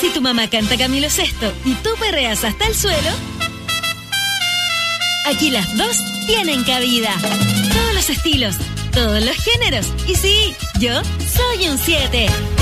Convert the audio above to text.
Si tu mamá canta Camilo Sesto y tú perreas hasta el suelo, aquí las dos tienen cabida. Todos los estilos, todos los géneros. Y sí, yo soy un 7.